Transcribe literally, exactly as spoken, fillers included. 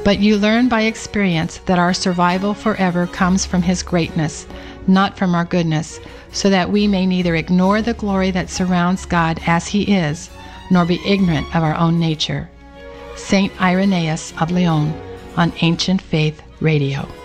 But you learn by experience that our survival forever comes from His greatness, not from our goodness, so that we may neither ignore the glory that surrounds God as He is, nor be ignorant of our own nature. Saint Irenaeus of Lyon on Ancient Faith Radio.